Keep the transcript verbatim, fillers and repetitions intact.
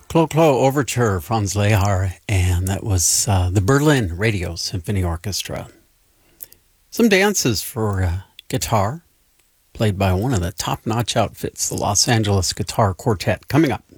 Clo Clo Overture, Franz Lehar, and that was uh, the Berlin Radio Symphony Orchestra. Some dances for uh, guitar, played by one of the top-notch outfits, the Los Angeles Guitar Quartet, coming up